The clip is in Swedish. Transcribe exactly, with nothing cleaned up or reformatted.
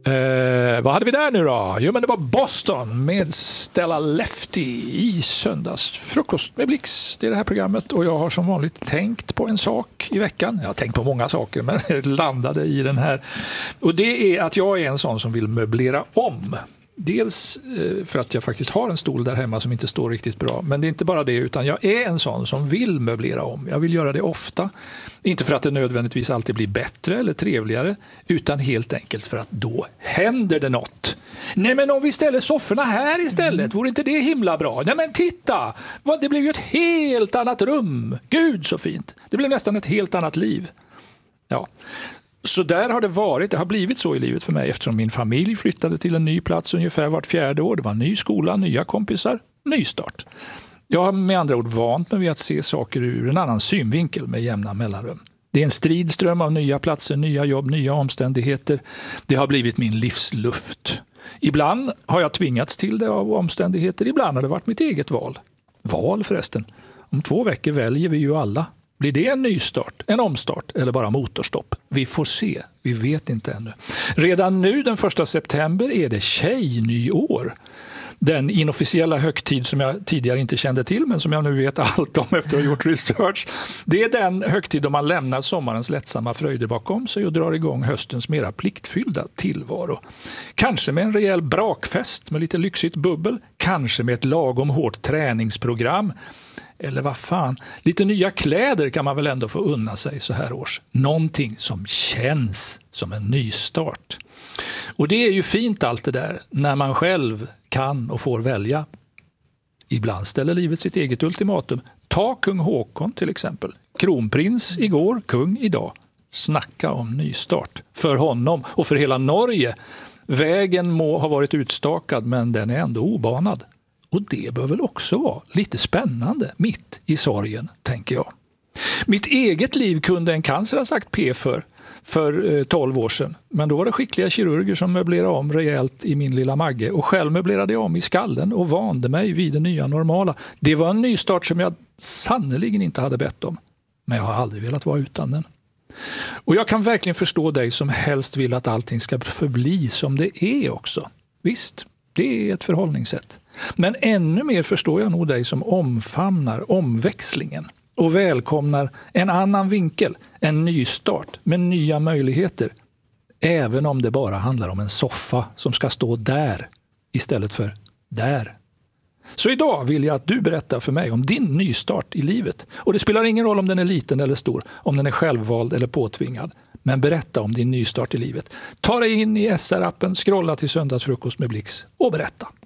Eh, vad hade vi där nu då? Jo, men det var Boston med Stella Lefty i söndags. Frukost med Blix, det är det här programmet. Och jag har som vanligt tänkt på en sak i veckan. Jag har tänkt på många saker, men jag landade i den här. Och det är att jag är en sån som vill möblera om. Dels för att jag faktiskt har en stol där hemma som inte står riktigt bra. Men det är inte bara det, utan jag är en sån som vill möblera om. Jag vill göra det ofta. Inte för att det nödvändigtvis alltid blir bättre eller trevligare, utan helt enkelt för att då händer det något. Nej, men om vi ställer sofforna här istället, vore inte det himla bra? Nej, men titta! Det blev ju ett helt annat rum. Gud så fint. Det blev nästan ett helt annat liv. Ja. Så där har det varit, det har blivit så i livet för mig eftersom min familj flyttade till en ny plats ungefär vart fjärde år. Det var ny skola, nya kompisar, nystart. Jag har med andra ord vant mig vid att se saker ur en annan synvinkel med jämna mellanrum. Det är en stridström av nya platser, nya jobb, nya omständigheter. Det har blivit min livsluft. Ibland har jag tvingats till det av omständigheter, ibland har det varit mitt eget val. Val förresten. Om två veckor väljer vi ju alla. Blir det en nystart, en omstart eller bara motorstopp? Vi får se, vi vet inte ännu. Redan nu den första september är det tjejnyår. Den inofficiella högtid som jag tidigare inte kände till men som jag nu vet allt om efter att ha gjort research. Det är den högtid då man lämnar sommarens lättsamma fröjder bakom sig och drar igång höstens mera pliktfyllda tillvaro. Kanske med en rejäl brakfest med lite lyxigt bubbel, kanske med ett lagom hårt träningsprogram. Eller vad fan, lite nya kläder kan man väl ändå få unna sig så här års. Någonting som känns som en nystart. Och det är ju fint allt det där när man själv kan och får välja. Ibland ställer livet sitt eget ultimatum. Ta kung Håkon till exempel. Kronprins igår, kung idag. Snacka om nystart. För honom och för hela Norge. Vägen må ha varit utstakad men den är ändå obanad. Och det bör väl också vara lite spännande mitt i sorgen, tänker jag. Mitt eget liv kunde en cancer ha sagt P för, för tolv år sedan. Men då var det skickliga kirurger som möblerade om rejält i min lilla magge. Och själv möblerade jag om i skallen och vande mig vid det nya normala. Det var en nystart som jag sannoliken inte hade bett om. Men jag har aldrig velat vara utan den. Och jag kan verkligen förstå dig som helst vill att allting ska förbli som det är också. Visst, det är ett förhållningssätt. Men ännu mer förstår jag nog dig som omfamnar omväxlingen och välkomnar en annan vinkel, en nystart med nya möjligheter. Även om det bara handlar om en soffa som ska stå där istället för där. Så idag vill jag att du berättar för mig om din nystart i livet. Och det spelar ingen roll om den är liten eller stor, om den är självvald eller påtvingad. Men berätta om din nystart i livet. Ta dig in i S R-appen, scrolla till söndagsfrukost med Blix och berätta.